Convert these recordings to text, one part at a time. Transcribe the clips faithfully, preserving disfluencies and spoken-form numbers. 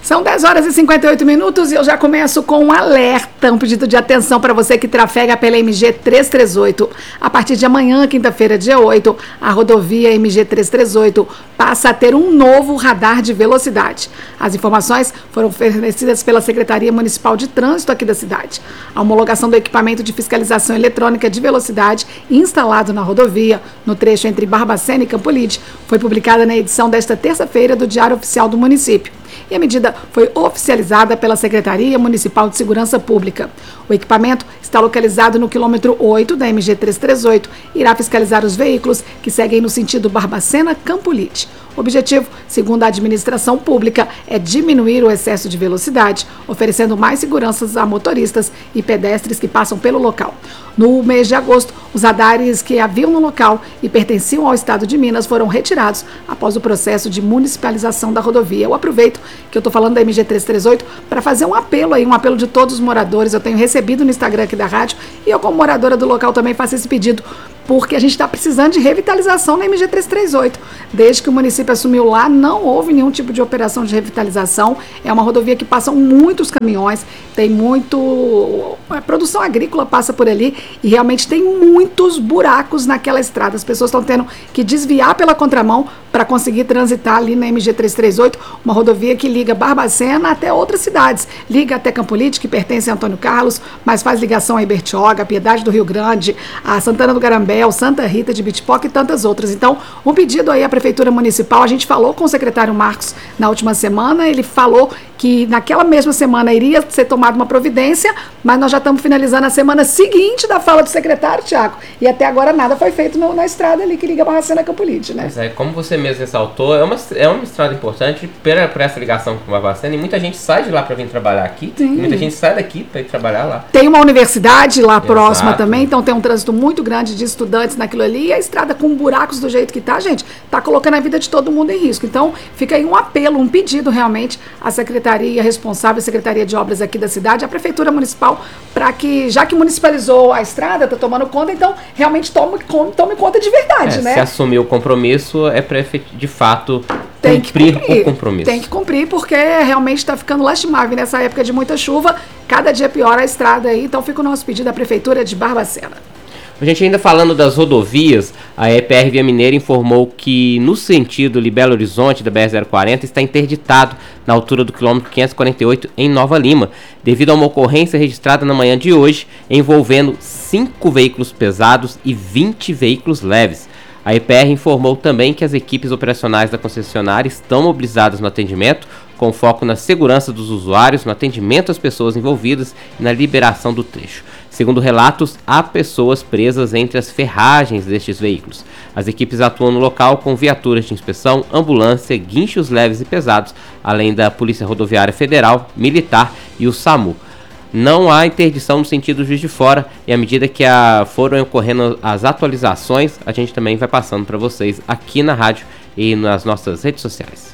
São dez horas e cinquenta e oito minutos e eu já começo com um alerta, um pedido de atenção para você que trafega pela M G trezentos e trinta e oito. A partir de amanhã, quinta-feira, dia oito, a rodovia M G trezentos e trinta e oito passa a ter um novo radar de velocidade. As informações foram fornecidas pela Secretaria Municipal de Trânsito aqui da cidade. A homologação do equipamento de fiscalização eletrônica de velocidade instalado na rodovia, no trecho entre Barbacena e Campolide, foi publicada na edição desta terça-feira do Diário Oficial do município. E a medida foi oficializada pela Secretaria Municipal de Segurança Pública. O equipamento está localizado no quilômetro oito da M G trezentos e trinta e oito e irá fiscalizar os veículos que seguem no sentido Barbacena-Campolide. O objetivo, segundo a administração pública, é diminuir o excesso de velocidade, oferecendo mais seguranças a motoristas e pedestres que passam pelo local. No mês de agosto, os radares que haviam no local e pertenciam ao estado de Minas foram retirados após o processo de municipalização da rodovia. Eu aproveito que eu estou falando da M G trezentos e trinta e oito para fazer um apelo aí, um apelo de todos os moradores. Eu tenho recebido no Instagram aqui da rádio e eu, como moradora do local, também faço esse pedido, porque a gente está precisando de revitalização na M G trezentos e trinta e oito. Desde que o município assumiu lá, não houve nenhum tipo de operação de revitalização. É uma rodovia que passam muitos caminhões, tem muito... A produção agrícola passa por ali e realmente tem muitos buracos naquela estrada. As pessoas estão tendo que desviar pela contramão para conseguir transitar ali na M G trezentos e trinta e oito, uma rodovia que liga Barbacena até outras cidades. Liga até Campolide, que pertence a Antônio Carlos, mas faz ligação a Ibertioga, a Piedade do Rio Grande, a Santana do Garambé, Santa Rita de Bitipoca e tantas outras. Então, um pedido aí à Prefeitura Municipal, a gente falou com o secretário Marcos na última semana, ele falou que naquela mesma semana iria ser tomada uma providência, mas nós já estamos finalizando a semana seguinte da fala do secretário, Tiago, e até agora nada foi feito no, na estrada ali que liga Barbacena a Campolide, né? Mas é, como você mesmo ressaltou, é uma, é uma estrada importante por essa ligação com Barbacena e muita gente sai de lá para vir trabalhar aqui, Sim. muita gente sai daqui para ir trabalhar lá. Tem uma universidade lá Exato. próxima também, então tem um trânsito muito grande de estudantes naquilo ali, e a estrada com buracos do jeito que tá, gente, tá colocando a vida de todo mundo em risco. Então, fica aí um apelo, um pedido realmente à Secretaria responsável, a Secretaria de Obras aqui da cidade, a Prefeitura Municipal, para que, já que municipalizou a estrada, tá tomando conta, então realmente tome, tome conta de verdade, é, né? Se assumir o compromisso, é para de fato tem cumprir, que cumprir o compromisso. Tem que cumprir, porque realmente está ficando lastimável nessa época de muita chuva, cada dia pior a estrada aí, então fica o nosso pedido à Prefeitura de Barbacena. A gente ainda falando das rodovias, a E P R Via Mineira informou que no sentido Belo Horizonte da B R zero quarenta está interditado na altura do quilômetro quinhentos e quarenta e oito em Nova Lima, devido a uma ocorrência registrada na manhã de hoje envolvendo cinco veículos pesados e vinte veículos leves. A E P R informou também que as equipes operacionais da concessionária estão mobilizadas no atendimento, com foco na segurança dos usuários, no atendimento às pessoas envolvidas e na liberação do trecho. Segundo relatos, há pessoas presas entre as ferragens destes veículos. As equipes atuam no local com viaturas de inspeção, ambulância, guinchos leves e pesados, além da Polícia Rodoviária Federal, Militar e o SAMU. Não há interdição no sentido Juiz de Fora, e à medida que a, foram ocorrendo as atualizações, a gente também vai passando para vocês aqui na rádio e nas nossas redes sociais.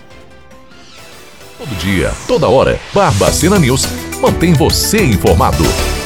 Todo dia, toda hora, Barbacena News mantém você informado.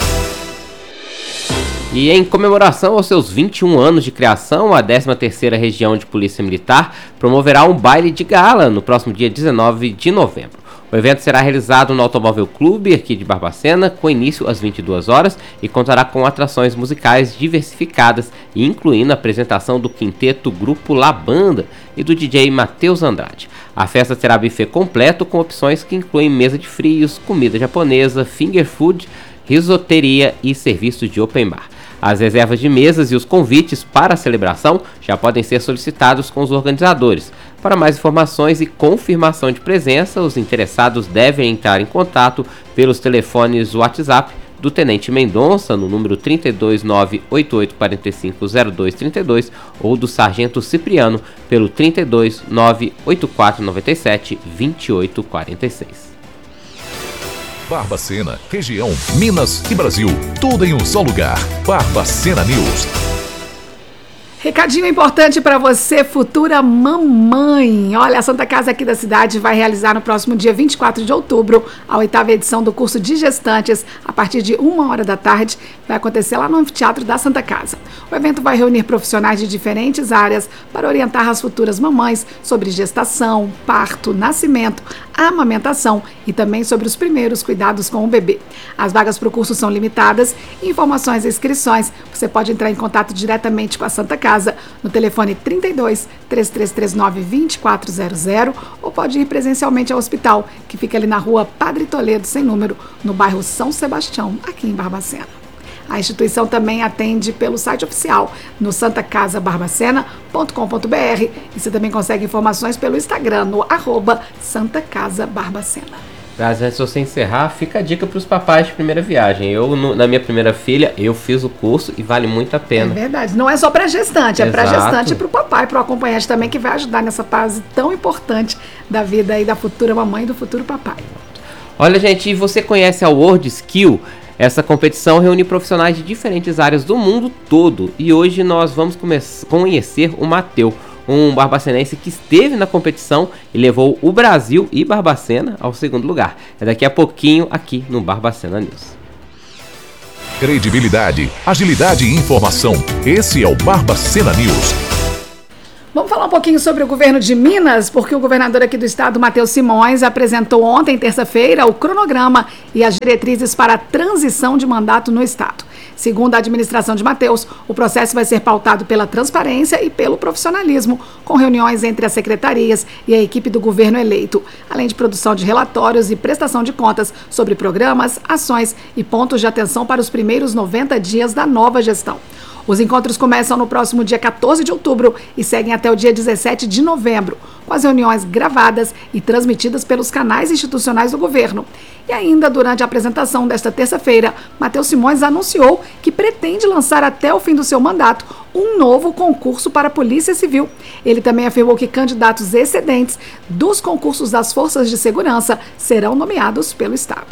E em comemoração aos seus vinte e um anos de criação, a décima terceira Região de Polícia Militar promoverá um baile de gala no próximo dia dezenove de novembro. O evento será realizado no Automóvel Clube, aqui de Barbacena, com início às vinte e duas horas e contará com atrações musicais diversificadas, incluindo a apresentação do quinteto Grupo La Banda e do D J Matheus Andrade. A festa terá buffet completo com opções que incluem mesa de frios, comida japonesa, finger food, risoteria e serviços de open bar. As reservas de mesas e os convites para a celebração já podem ser solicitados com os organizadores. Para mais informações e confirmação de presença, os interessados devem entrar em contato pelos telefones WhatsApp do Tenente Mendonça, no número trinta e dois, nove oito oito quatro cinco, zero dois trinta e dois, ou do Sargento Cipriano pelo trinta e dois, nove oito quatro nove sete, vinte e oito quarenta e seis. Barbacena, região, Minas e Brasil. Tudo em um só lugar. Barbacena News. Recadinho importante para você, futura mamãe. Olha, a Santa Casa aqui da cidade vai realizar no próximo dia vinte e quatro de outubro a oitava edição do curso de gestantes. A partir de uma hora da tarde, vai acontecer lá no anfiteatro da Santa Casa. O evento vai reunir profissionais de diferentes áreas para orientar as futuras mamães sobre gestação, parto, nascimento, amamentação e também sobre os primeiros cuidados com o bebê. As vagas para o curso são limitadas. Informações e inscrições, você pode entrar em contato diretamente com a Santa Casa no telefone trinta e dois, três três três nove, vinte e quatro zero zero ou pode ir presencialmente ao hospital, que fica ali na rua Padre Toledo, sem número, no bairro São Sebastião, aqui em Barbacena. A instituição também atende pelo site oficial no santa casa barbacena ponto com ponto b r e você também consegue informações pelo Instagram no arroba Santa Casa Barbacena. Mas antes de você encerrar, fica a dica para os papais de primeira viagem. Eu, no, na minha primeira filha, eu fiz o curso e vale muito a pena. É verdade. Não é só para gestante, é para Exato. gestante e para o papai, para o acompanhante também, que vai ajudar nessa fase tão importante da vida aí da futura mamãe e do futuro papai. Olha, gente, e você conhece a World Skill? Essa competição reúne profissionais de diferentes áreas do mundo todo. E hoje nós vamos conhecer o Mateu, um barbacenense que esteve na competição e levou o Brasil e Barbacena ao segundo lugar. É daqui a pouquinho aqui no Barbacena News. Credibilidade, agilidade e informação. Esse é o Barbacena News. Vamos falar um pouquinho sobre o governo de Minas, porque o governador aqui do estado, Matheus Simões, apresentou ontem, terça-feira, o cronograma e as diretrizes para a transição de mandato no estado. Segundo a administração de Matheus, o processo vai ser pautado pela transparência e pelo profissionalismo, com reuniões entre as secretarias e a equipe do governo eleito, além de produção de relatórios e prestação de contas sobre programas, ações e pontos de atenção para os primeiros noventa dias da nova gestão. Os encontros começam no próximo dia quatorze de outubro e seguem até o dia dezessete de novembro, com as reuniões gravadas e transmitidas pelos canais institucionais do governo. E ainda durante a apresentação desta terça-feira, Matheus Simões anunciou que pretende lançar até o fim do seu mandato um novo concurso para a Polícia Civil. Ele também afirmou que candidatos excedentes dos concursos das Forças de Segurança serão nomeados pelo Estado.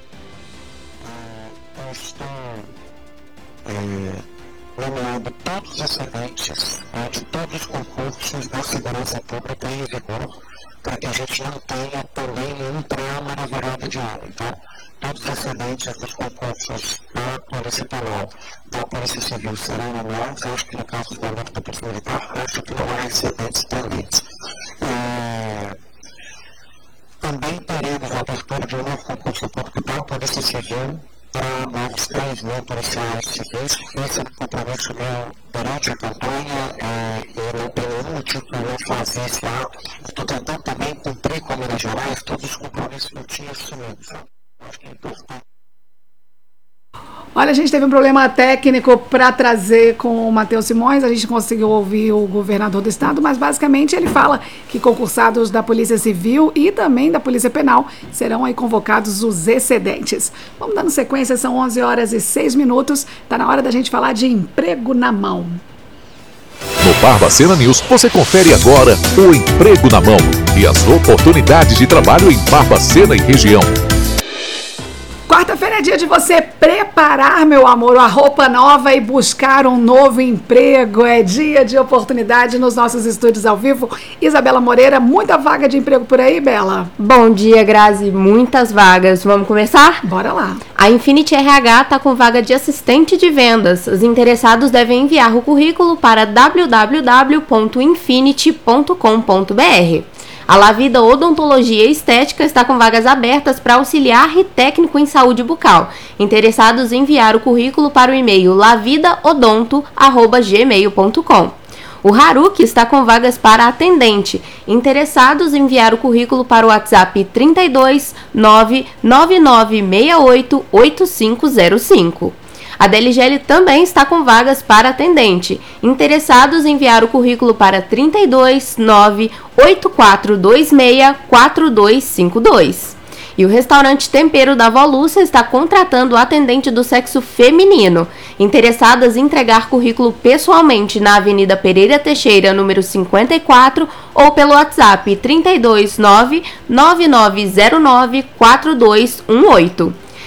Nomeando todos os excedentes né, de todos os concursos da segurança pública em vigor, para que a gente não tenha também nenhum trauma na virada de ano. Então, todos os excedentes dos concursos da Polícia Penal, da Polícia Civil serão nomeados. Acho que no caso do momento da Polícia Militar, acho que não há excedentes pendentes. É... Também teremos a abertura de um novo concurso público da Polícia Civil, para mais três mil policiais civis. Esse é um compromisso meu durante a campanha e eu não tenho nenhum motivo para não fazer esse ato. Estou tentando também cumprir com Minas Gerais todos os compromissos que eu tinha assumido. Acho que é importante. Olha, a gente teve um problema técnico para trazer com o Matheus Simões, a gente conseguiu ouvir o governador do estado, mas basicamente ele fala que concursados da Polícia Civil e também da Polícia Penal serão aí convocados os excedentes. Vamos dando sequência, são onze horas e seis minutos, está na hora da gente falar de emprego na mão. No Barbacena News, você confere agora o Emprego na Mão e as oportunidades de trabalho em Barbacena e região. Quarta-feira é dia de você preparar, meu amor, a roupa nova e buscar um novo emprego. É dia de oportunidade nos nossos estúdios ao vivo. Isabela Moreira, muita vaga de emprego por aí, Bela? Bom dia, Grazi. Muitas vagas. Vamos começar? Bora lá. A Infinity R H está com vaga de assistente de vendas. Os interessados devem enviar o currículo para w w w ponto infinity ponto com ponto b r. A Lavida Odontologia e Estética está com vagas abertas para auxiliar e técnico em saúde bucal. Interessados em enviar o currículo para o e-mail lavidaodonto arroba gmail ponto com. O Haruki está com vagas para atendente. Interessados em enviar o currículo para o WhatsApp trinta e dois, nove nove nove seis oito, oito cinco zero cinco. A D L G L também está com vagas para atendente. Interessados em enviar o currículo para trinta e dois, nove oito quatro dois seis, quatro dois cinco dois. E o restaurante Tempero da Vó Lúcia está contratando atendente do sexo feminino. Interessadas em entregar currículo pessoalmente na Avenida Pereira Teixeira, número cinquenta e quatro, ou pelo WhatsApp trinta e dois, nove nove nove zero nove, quatro dois um oito.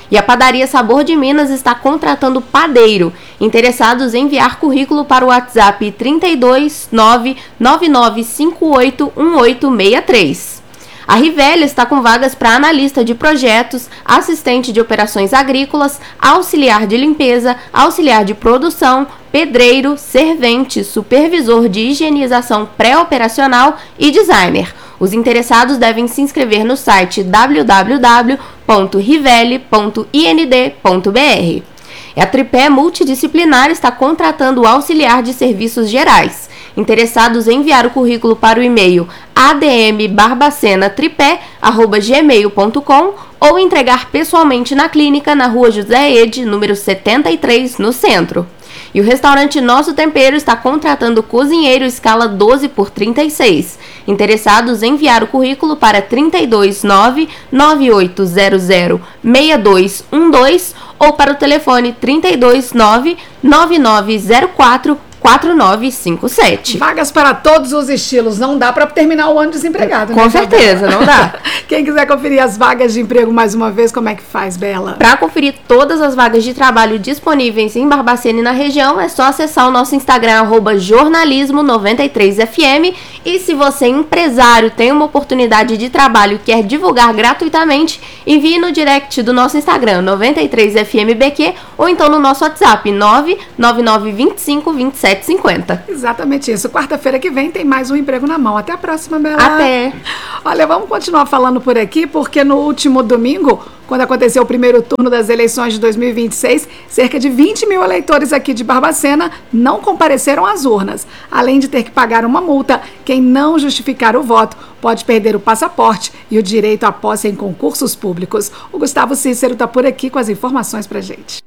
E a Padaria Sabor de Minas está contratando padeiro. Interessados em enviar currículo para o WhatsApp trinta e dois nove nove nove cinco oito um oito seis três. A Rivelli está com vagas para analista de projetos, assistente de operações agrícolas, auxiliar de limpeza, auxiliar de produção, pedreiro, servente, supervisor de higienização pré-operacional e designer. Os interessados devem se inscrever no site w w w ponto rivelli ponto i n d ponto b r. A Tripé Multidisciplinar está contratando auxiliar de serviços gerais. Interessados em enviar o currículo para o e-mail a d m barbacena tripé arroba gmail ponto com ou entregar pessoalmente na clínica na rua José Ede, número setenta e três, no centro. E o restaurante Nosso Tempero está contratando cozinheiro escala doze por trinta e seis. Interessados em enviar o currículo para trinta e dois nove nove oito zero zero seis dois um dois ou para o telefone trinta e dois nove nove nove zero quatro quatro nove cinco sete. Vagas para todos os estilos. Não dá para terminar o ano desempregado, Com né? certeza, não dá. Quem quiser conferir as vagas de emprego mais uma vez, como é que faz, Bela? Para conferir todas as vagas de trabalho disponíveis em Barbacena e na região, é só acessar o nosso Instagram, arroba jornalismo noventa e três F M. E se você, empresário, tem uma oportunidade de trabalho e quer divulgar gratuitamente, envie no direct do nosso Instagram, noventa e três F M B Q, ou então no nosso WhatsApp, nove nove nove dois cinco dois sete cinco zero. Exatamente isso. Quarta-feira que vem tem mais um emprego na mão. Até a próxima, Bela. Até. Olha, vamos continuar falando por aqui, porque no último domingo, quando aconteceu o primeiro turno das eleições de dois mil e vinte e seis, cerca de vinte mil eleitores aqui de Barbacena não compareceram às urnas. Além de ter que pagar uma multa, quem não justificar o voto pode perder o passaporte e o direito à posse em concursos públicos. O Gustavo Cícero está por aqui com as informações pra gente.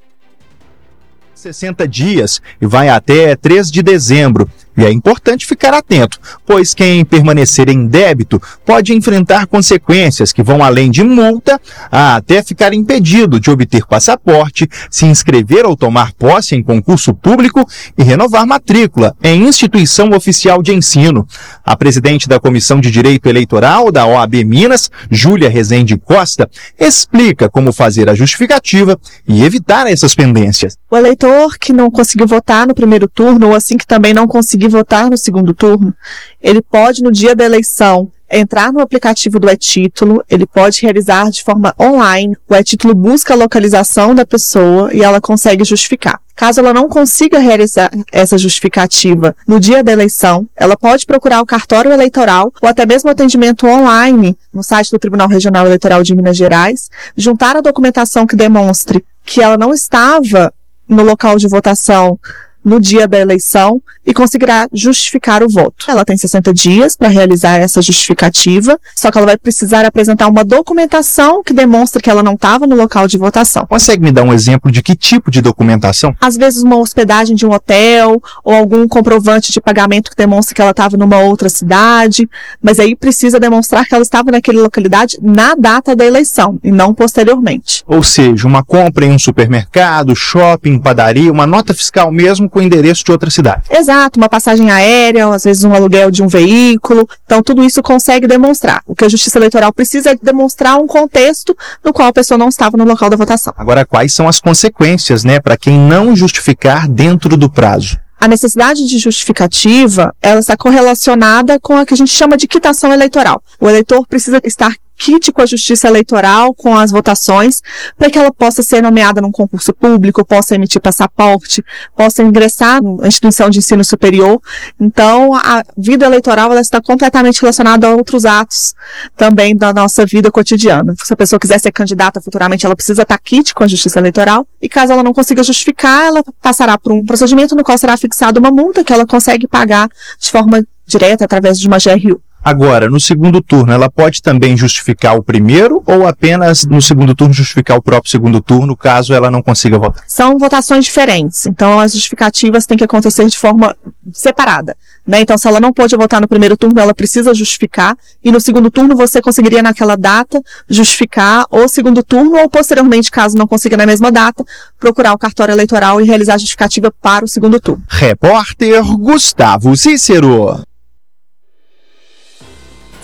sessenta dias e vai até três de dezembro. E é importante ficar atento, pois quem permanecer em débito pode enfrentar consequências que vão além de multa a até ficar impedido de obter passaporte, se inscrever ou tomar posse em concurso público e renovar matrícula em instituição oficial de ensino. A presidente da Comissão de Direito Eleitoral da O A B Minas, Júlia Rezende Costa, explica como fazer a justificativa e evitar essas pendências. O eleitor que não conseguiu votar no primeiro turno ou assim que também não conseguiu votar no segundo turno, ele pode, no dia da eleição, entrar no aplicativo do e-título, ele pode realizar de forma online. O e-título busca a localização da pessoa e ela consegue justificar. Caso ela não consiga realizar essa justificativa no dia da eleição, ela pode procurar o cartório eleitoral ou até mesmo atendimento online no site do Tribunal Regional Eleitoral de Minas Gerais, juntar a documentação que demonstre que ela não estava no local de votação no dia da eleição e conseguirá justificar o voto. Ela tem sessenta dias para realizar essa justificativa, só que ela vai precisar apresentar uma documentação que demonstre que ela não estava no local de votação. Consegue me dar um exemplo de que tipo de documentação? Às vezes uma hospedagem de um hotel ou algum comprovante de pagamento que demonstre que ela estava numa outra cidade, mas aí precisa demonstrar que ela estava naquela localidade na data da eleição e não posteriormente. Ou seja, uma compra em um supermercado, shopping, padaria, uma nota fiscal mesmo com o endereço de outra cidade. Exato, uma passagem aérea, às vezes um aluguel de um veículo. Então, tudo isso consegue demonstrar. O que a Justiça Eleitoral precisa é demonstrar um contexto no qual a pessoa não estava no local da votação. Agora, quais são as consequências, né, para quem não justificar dentro do prazo? A necessidade de justificativa, ela está correlacionada com a que a gente chama de quitação eleitoral. O eleitor precisa estar quite com a Justiça Eleitoral, com as votações, para que ela possa ser nomeada num concurso público, possa emitir passaporte, possa ingressar na instituição de ensino superior. Então, a vida eleitoral ela está completamente relacionada a outros atos também da nossa vida cotidiana. Se a pessoa quiser ser candidata futuramente, ela precisa estar quite com a Justiça Eleitoral, e caso ela não consiga justificar, ela passará por um procedimento no qual será fixada uma multa que ela consegue pagar de forma direta através de uma G R U. Agora, no segundo turno, ela pode também justificar o primeiro ou apenas no segundo turno justificar o próprio segundo turno, caso ela não consiga votar? São votações diferentes, então as justificativas têm que acontecer de forma separada, né? Então, se ela não pôde votar no primeiro turno, ela precisa justificar, e no segundo turno você conseguiria naquela data justificar o segundo turno, ou posteriormente, caso não consiga na mesma data, procurar o cartório eleitoral e realizar a justificativa para o segundo turno. Repórter Gustavo Cícero.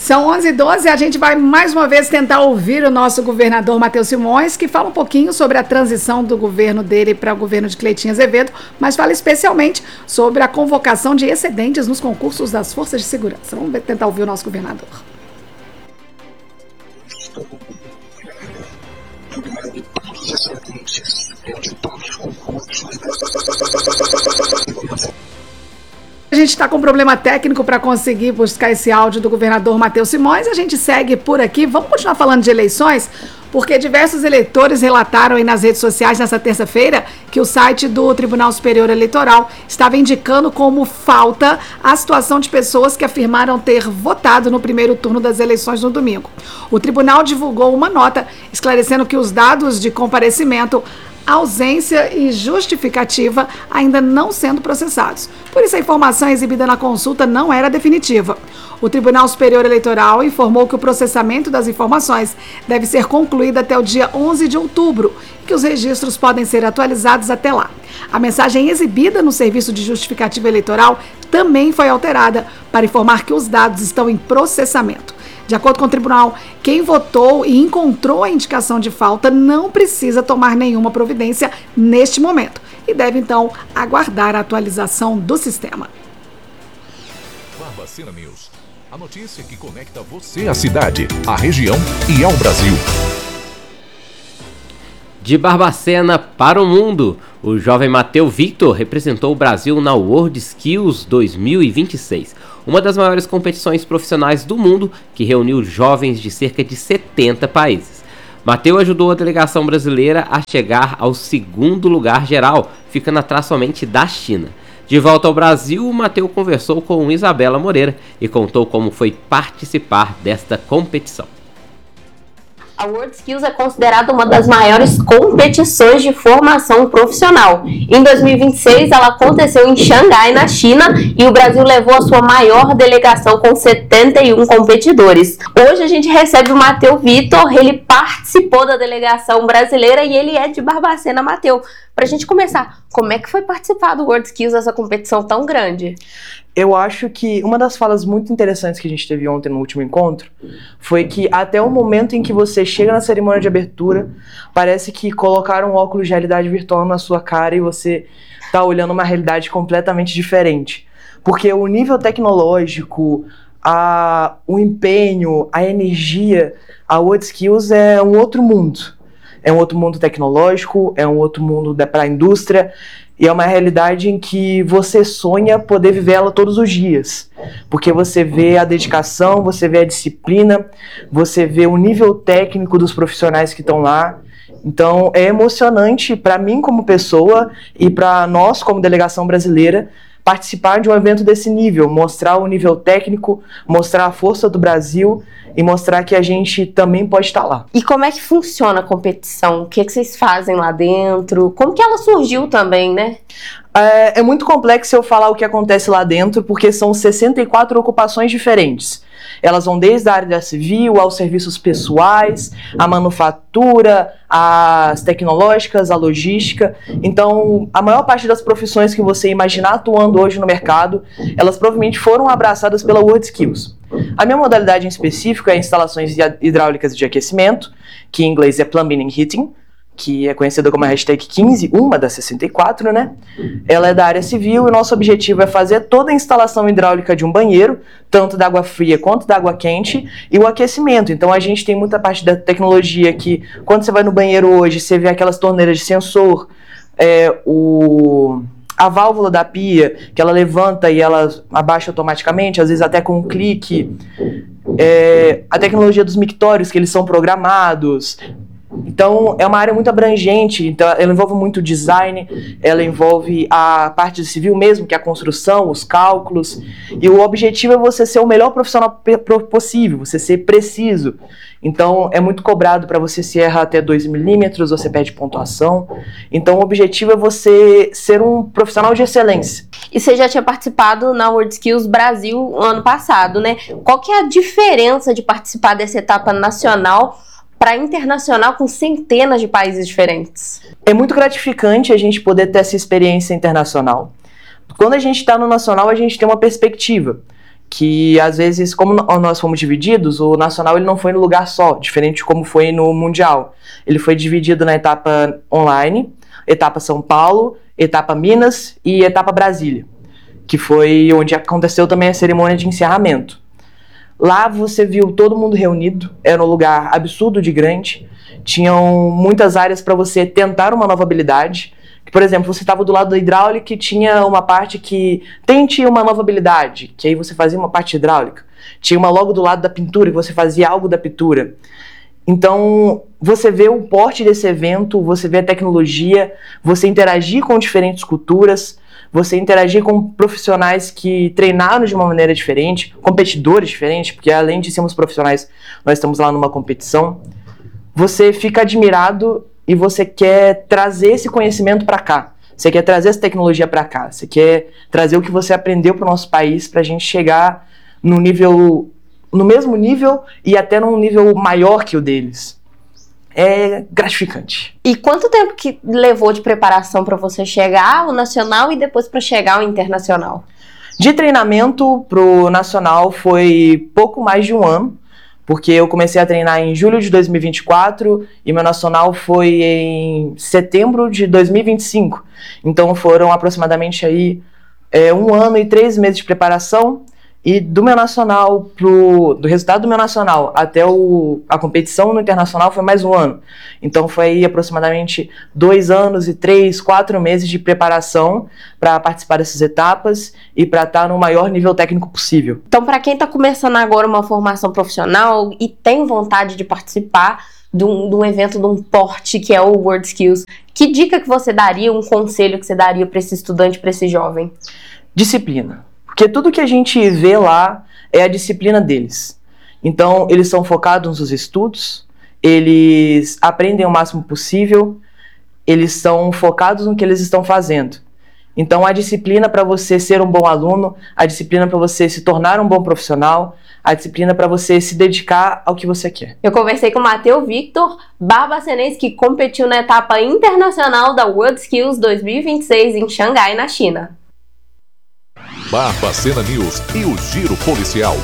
São onze e doze, a gente vai mais uma vez tentar ouvir o nosso governador Matheus Simões, que fala um pouquinho sobre a transição do governo dele para o governo de Cleitinho Azevedo, mas fala especialmente sobre a convocação de excedentes nos concursos das forças de segurança. Vamos tentar ouvir o nosso governador. A gente está com um problema técnico para conseguir buscar esse áudio do governador Matheus Simões. A gente segue por aqui. Vamos continuar falando de eleições, porque diversos eleitores relataram aí nas redes sociais nessa terça-feira que o site do Tribunal Superior Eleitoral estava indicando como falta a situação de pessoas que afirmaram ter votado no primeiro turno das eleições no domingo. O tribunal divulgou uma nota esclarecendo que os dados de comparecimento, ausência e justificativa ainda não sendo processados. Por isso, a informação exibida na consulta não era definitiva. O Tribunal Superior Eleitoral informou que o processamento das informações deve ser concluído até o dia onze de outubro e que os registros podem ser atualizados até lá. A mensagem exibida no Serviço de Justificativa Eleitoral também foi alterada para informar que os dados estão em processamento. De acordo com o tribunal, quem votou e encontrou a indicação de falta não precisa tomar nenhuma providência neste momento e deve, então, aguardar a atualização do sistema. Barbacena News, a notícia que conecta você à cidade, à região e ao Brasil. De Barbacena para o mundo, o jovem Matheus Victor representou o Brasil na World Skills dois mil e vinte e seis, uma das maiores competições profissionais do mundo que reuniu jovens de cerca de setenta países. Matheus ajudou a delegação brasileira a chegar ao segundo lugar geral, ficando atrás somente da China. De volta ao Brasil, Matheus conversou com Isabela Moreira e contou como foi participar desta competição. A World Skills é considerada uma das maiores competições de formação profissional. Em dois mil e vinte e seis, ela aconteceu em Xangai, na China, e o Brasil levou a sua maior delegação com setenta e um competidores. Hoje a gente recebe o Matheus Victor, ele participou da delegação brasileira e ele é de Barbacena. Matheus, para a gente começar, como é que foi participar do World Skills, essa competição tão grande? Eu acho que uma das falas muito interessantes que a gente teve ontem no último encontro foi que até o momento em que você chega na cerimônia de abertura, parece que colocaram um óculos de realidade virtual na sua cara e você tá olhando uma realidade completamente diferente. Porque o nível tecnológico, a, o empenho, a energia, a World Skills é um outro mundo. É um outro mundo tecnológico, é um outro mundo para a indústria. E é uma realidade em que você sonha poder viver ela todos os dias. Porque você vê a dedicação, você vê a disciplina, você vê o nível técnico dos profissionais que estão lá. Então é emocionante para mim como pessoa e para nós como delegação brasileira participar de um evento desse nível, mostrar o nível técnico, mostrar a força do Brasil e mostrar que a gente também pode estar lá. E como é que funciona a competição? O que, é que vocês fazem lá dentro? Como que ela surgiu também, né? É, é muito complexo eu falar o que acontece lá dentro, porque são sessenta e quatro ocupações diferentes. Elas vão desde a área civil aos serviços pessoais, a manufatura, as tecnológicas, a logística. Então, a maior parte das profissões que você imaginar atuando hoje no mercado, elas provavelmente foram abraçadas pela World Skills. A minha modalidade em específico é instalações hidráulicas de aquecimento, que em inglês é Plumbing and Heating, que é conhecida como a hashtag quinze, uma das sessenta e quatro, né? Ela é da área civil e o nosso objetivo é fazer toda a instalação hidráulica de um banheiro, tanto da água fria quanto da água quente, e o aquecimento. Então a gente tem muita parte da tecnologia que, quando você vai no banheiro hoje, você vê aquelas torneiras de sensor, é, o... a válvula da pia, que ela levanta e ela abaixa automaticamente, às vezes até com um clique, é, a tecnologia dos mictórios, que eles são programados. Então, é uma área muito abrangente, então ela envolve muito design, ela envolve a parte civil mesmo, que é a construção, os cálculos, e o objetivo é você ser o melhor profissional possível, você ser preciso. Então, é muito cobrado para você, se erra até dois milímetros, você perde pontuação. Então, o objetivo é você ser um profissional de excelência. E você já tinha participado na World Skills Brasil ano passado, né? Qual que é a diferença de participar dessa etapa nacional para internacional com centenas de países diferentes? É muito gratificante a gente poder ter essa experiência internacional. Quando a gente está no nacional, a gente tem uma perspectiva, que às vezes, como nós fomos divididos, o nacional ele não foi no lugar só, diferente de como foi no mundial. Ele foi dividido na etapa online, etapa São Paulo, etapa Minas e etapa Brasília, que foi onde aconteceu também a cerimônia de encerramento. Lá você viu todo mundo reunido, era um lugar absurdo de grande, tinham muitas áreas para você tentar uma nova habilidade. Por exemplo, você estava do lado da hidráulica e tinha uma parte que tente uma nova habilidade, que aí você fazia uma parte hidráulica. Tinha uma logo do lado da pintura, que você fazia algo da pintura. Então, você vê o porte desse evento, você vê a tecnologia, você interagir com diferentes culturas, você interagir com profissionais que treinaram de uma maneira diferente, competidores diferentes, porque além de sermos profissionais, nós estamos lá numa competição. Você fica admirado e você quer trazer esse conhecimento para cá. Você quer trazer essa tecnologia para cá. Você quer trazer o que você aprendeu para o nosso país para a gente chegar no nível, no mesmo nível e até num nível maior que o deles. É gratificante. E quanto tempo que levou de preparação para você chegar ao nacional e depois para chegar ao internacional? De treinamento pro nacional foi pouco mais de um ano, porque eu comecei a treinar em julho de dois mil e vinte e quatro e meu nacional foi em setembro de dois mil e vinte e cinco. Então foram aproximadamente aí é, um ano e três meses de preparação. E do meu nacional pro, do resultado do meu nacional até o, a competição no internacional foi mais um ano. Então foi aí aproximadamente dois anos e três, quatro meses de preparação para participar dessas etapas e para estar no maior nível técnico possível. Então, para quem está começando agora uma formação profissional e tem vontade de participar de um, de um evento de um porte que é o World Skills, que dica que você daria, um conselho que você daria para esse estudante, para esse jovem? Disciplina. Porque tudo que a gente vê lá é a disciplina deles. Então, eles são focados nos estudos, eles aprendem o máximo possível, eles são focados no que eles estão fazendo. Então, a disciplina para você ser um bom aluno, a disciplina para você se tornar um bom profissional, a disciplina para você se dedicar ao que você quer. Eu conversei com o Matheus Victor, barbacenense, que competiu na etapa internacional da World Skills dois mil e vinte e seis em Xangai, na China. Barbacena News e o Giro Policial.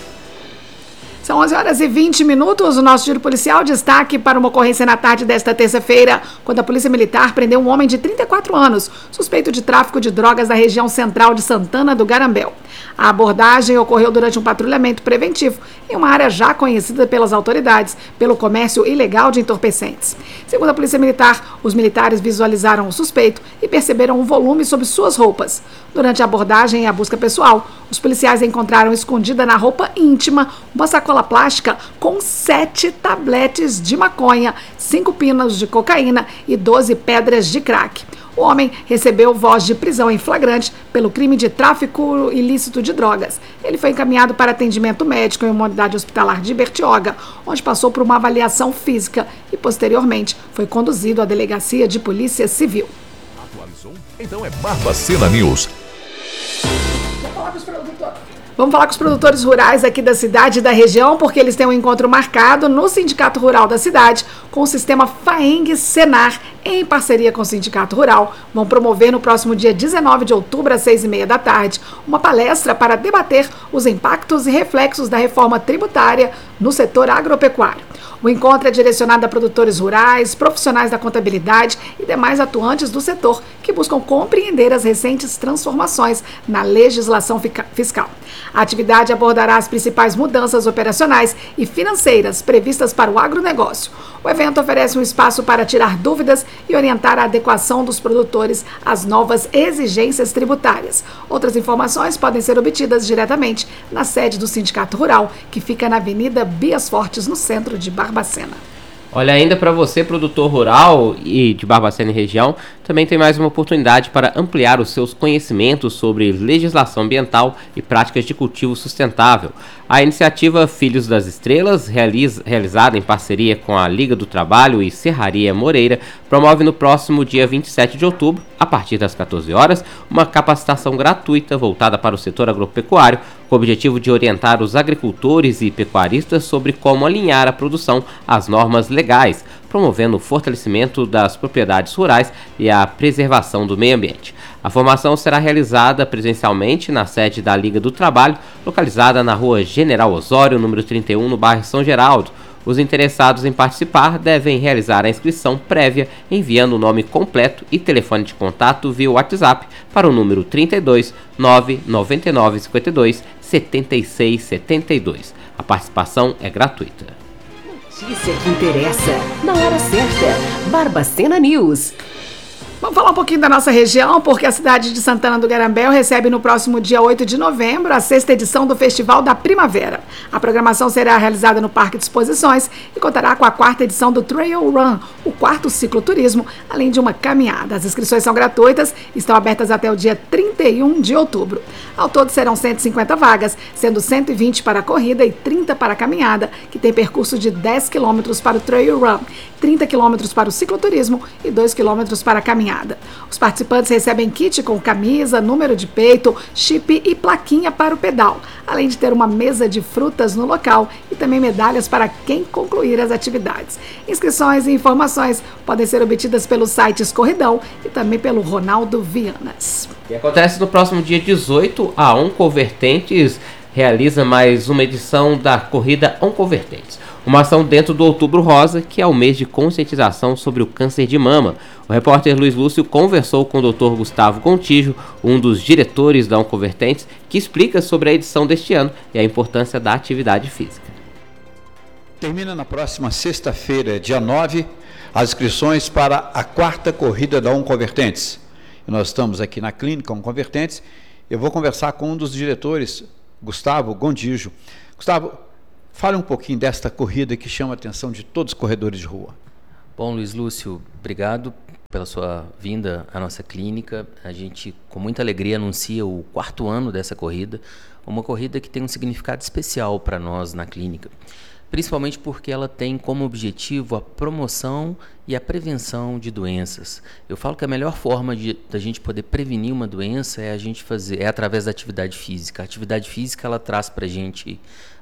São onze horas e vinte minutos, o nosso Giro Policial. Destaque para uma ocorrência na tarde desta terça-feira, quando a Polícia Militar prendeu um homem de trinta e quatro anos, suspeito de tráfico de drogas da região central de Santana do Garambel. A abordagem ocorreu durante um patrulhamento preventivo em uma área já conhecida pelas autoridades pelo comércio ilegal de entorpecentes. Segundo a Polícia Militar, os militares visualizaram o suspeito e perceberam um volume sob suas roupas. Durante a abordagem e a busca pessoal, os policiais encontraram escondida na roupa íntima uma sacola plástica com sete tabletes de maconha, cinco pinos de cocaína e doze pedras de crack. O homem recebeu voz de prisão em flagrante pelo crime de tráfico ilícito de drogas. Ele foi encaminhado para atendimento médico em uma unidade hospitalar de Bertioga, onde passou por uma avaliação física e, posteriormente, foi conduzido à delegacia de polícia civil. Atualizou? Então é Barbacena News. Vamos falar com os produtores rurais aqui da cidade e da região, porque eles têm um encontro marcado no Sindicato Rural da cidade com o sistema FAENG-Senar, em parceria com o Sindicato Rural. Vão promover no próximo dia dezenove de outubro, às seis e meia da tarde, uma palestra para debater os impactos e reflexos da reforma tributária no setor agropecuário. O encontro é direcionado a produtores rurais, profissionais da contabilidade e demais atuantes do setor que buscam compreender as recentes transformações na legislação fiscal. A atividade abordará as principais mudanças operacionais e financeiras previstas para o agronegócio. O evento oferece um espaço para tirar dúvidas e orientar a adequação dos produtores às novas exigências tributárias. Outras informações podem ser obtidas diretamente na sede do Sindicato Rural, que fica na Avenida Bias Fortes, no centro de Barbacena. Olha, ainda para você, produtor rural e de Barbacena e região, também tem mais uma oportunidade para ampliar os seus conhecimentos sobre legislação ambiental e práticas de cultivo sustentável. A iniciativa Filhos das Estrelas, realiza, realizada em parceria com a Liga do Trabalho e Serraria Moreira, promove no próximo dia vinte e sete de outubro, a partir das quatorze horas, uma capacitação gratuita voltada para o setor agropecuário, com o objetivo de orientar os agricultores e pecuaristas sobre como alinhar a produção às normas legais, promovendo o fortalecimento das propriedades rurais e a preservação do meio ambiente. A formação será realizada presencialmente na sede da Liga do Trabalho, localizada na rua General Osório, número trinta e um, no bairro São Geraldo. Os interessados em participar devem realizar a inscrição prévia enviando o nome completo e telefone de contato via WhatsApp para o número trinta e dois, nove nove nove cinco dois, sete seis sete dois. A participação é gratuita. Notícia que interessa, na hora certa. Barbacena News. Vamos falar um pouquinho da nossa região, porque a cidade de Santana do Garambel recebe no próximo dia oito de novembro a sexta edição do Festival da Primavera. A programação será realizada no Parque de Exposições e contará com a quarta edição do Trail Run, o quarto cicloturismo, além de uma caminhada. As inscrições são gratuitas e estão abertas até o dia trinta e um de outubro. Ao todo serão cento e cinquenta vagas, sendo cento e vinte para a corrida e trinta para a caminhada, que tem percurso de dez quilômetros para o Trail Run, trinta quilômetros para o cicloturismo e dois quilômetros para a caminhada. Os participantes recebem kit com camisa, número de peito, chip e plaquinha para o pedal, além de ter uma mesa de frutas no local e também medalhas para quem concluir as atividades. Inscrições e informações podem ser obtidas pelo site Escorridão e também pelo Ronaldo Vianas. E acontece no próximo dia dezoito, a Oncovertentes realiza mais uma edição da corrida Oncovertentes. Uma ação dentro do Outubro Rosa, que é o mês de conscientização sobre o câncer de mama. O repórter Luiz Lúcio conversou com o doutor Gustavo Gontijo, um dos diretores da Oncovertentes, que explica sobre a edição deste ano e a importância da atividade física. Termina na próxima sexta-feira, dia nove, as inscrições para a quarta corrida da Oncovertentes. Nós estamos aqui na clínica Oncovertentes. Eu vou conversar com um dos diretores, Gustavo Gontijo. Gustavo, fale um pouquinho desta corrida que chama a atenção de todos os corredores de rua. Bom, Luiz Lúcio, obrigado pela sua vinda à nossa clínica. A gente, com muita alegria, anuncia o quarto ano dessa corrida, uma corrida que tem um significado especial para nós na clínica, principalmente porque ela tem como objetivo a promoção e a prevenção de doenças. Eu falo que a melhor forma de da gente poder prevenir uma doença é a gente fazer, é através da atividade física. A atividade física ela traz para a gente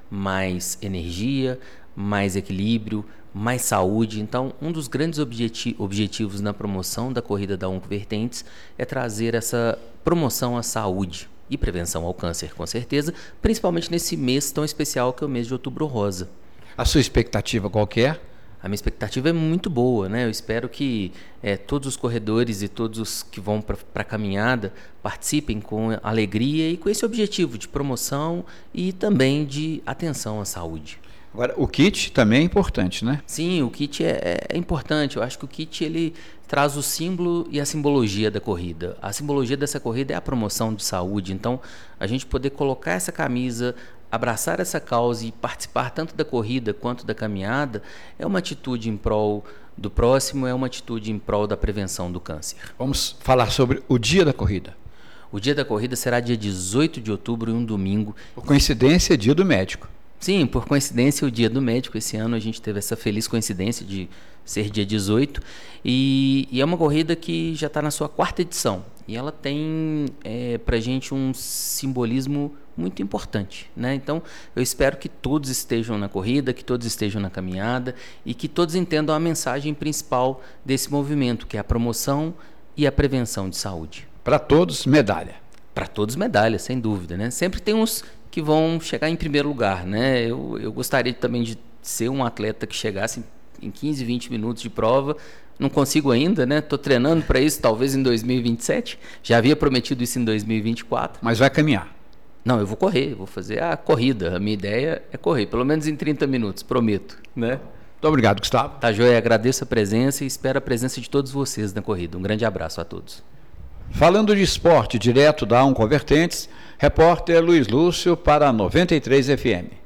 mais energia, mais equilíbrio, mais saúde. Então, um dos grandes objeti- objetivos na promoção da corrida da Oncovertentes é trazer essa promoção à saúde e prevenção ao câncer, com certeza, principalmente nesse mês tão especial que é o mês de Outubro Rosa. A sua expectativa qual que é? A minha expectativa é muito boa, né? Eu espero que é, todos os corredores e todos os que vão para a caminhada participem com alegria e com esse objetivo de promoção e também de atenção à saúde. Agora, o kit também é importante, né? Sim, o kit é, é importante. Eu acho que o kit ele traz o símbolo e a simbologia da corrida. A simbologia dessa corrida é a promoção de saúde. Então, a gente poder colocar essa camisa, abraçar essa causa e participar tanto da corrida quanto da caminhada é uma atitude em prol do próximo, é uma atitude em prol da prevenção do câncer. Vamos falar sobre o dia da corrida. O dia da corrida será dia dezoito de outubro, um domingo. Por coincidência, é dia do médico. Sim, por coincidência, o dia do médico. Esse ano a gente teve essa feliz coincidência de ser dia dezoito. E, e é uma corrida que já está na sua quarta edição. E ela tem é, para a gente um simbolismo muito importante, né? Então, eu espero que todos estejam na corrida, que todos estejam na caminhada e que todos entendam a mensagem principal desse movimento, que é a promoção e a prevenção de saúde. Para todos, medalha. Para todos, medalha, sem dúvida, né? Sempre tem uns que vão chegar em primeiro lugar, né? Eu, eu gostaria também de ser um atleta que chegasse em quinze, vinte minutos de prova. Não consigo ainda, né? Estou treinando para isso, talvez em dois mil e vinte e sete. Já havia prometido isso em dois mil e vinte e quatro. Mas vai caminhar? Não, eu vou correr, vou fazer a corrida. A minha ideia é correr, pelo menos em trinta minutos, prometo, né? Muito obrigado, Gustavo. Tá joia, agradeço a presença e espero a presença de todos vocês na corrida. Um grande abraço a todos. Falando de esporte direto da Oncovertentes, repórter Luiz Lúcio para a noventa e três F M.